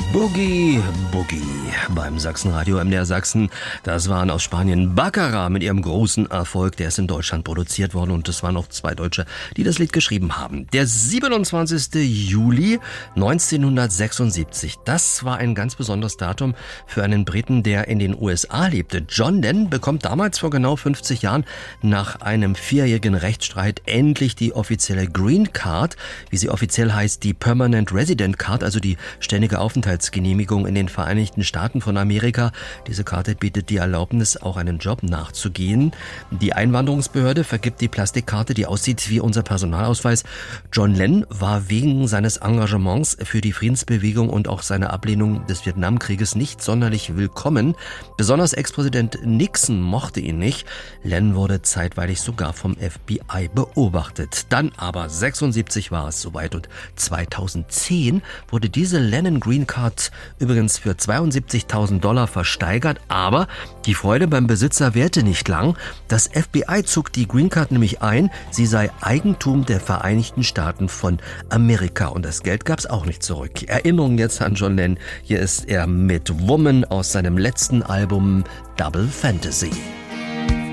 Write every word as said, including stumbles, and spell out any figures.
Boogie Boogie beim Sachsenradio M D R Sachsen. Das waren aus Spanien Baccara mit ihrem großen Erfolg. Der ist in Deutschland produziert worden und es waren auch zwei Deutsche, die das Lied geschrieben haben. Der siebenundzwanzigster Juli neunzehnhundertsechsundsiebzig. Das war ein ganz besonderes Datum für einen Briten, der in den U S A lebte. John Lennon bekommt damals vor genau fünfzig Jahren nach einem vierjährigen Rechtsstreit endlich die offizielle Green Card, wie sie offiziell heißt, die Permanent Resident Card, also die ständige Aufenthaltsgenehmigung in den Vereinigten Staaten von Amerika. Diese Karte bietet die Erlaubnis, auch einen Job nachzugehen. Die Einwanderungsbehörde vergibt die Plastikkarte, die aussieht wie unser Personalausweis. John Lennon war wegen seines Engagements für die Friedensbewegung und auch seiner Ablehnung des Vietnamkrieges nicht sonderlich willkommen. Besonders Ex-Präsident Nixon mochte ihn nicht. Lennon wurde zeitweilig sogar vom F B I beobachtet. Dann aber sechsundsiebzig war es soweit und zweitausendzehn wurde diese Lennon Green Card übrigens für zweiundsiebzigtausend Dollar versteigert, aber die Freude beim Besitzer währte nicht lang. Das F B I zog die Green Card nämlich ein, sie sei Eigentum der Vereinigten Staaten von Amerika und das Geld gab's auch nicht zurück. Erinnerung jetzt an John Lennon, hier ist er mit Woman aus seinem letzten Album Double Fantasy.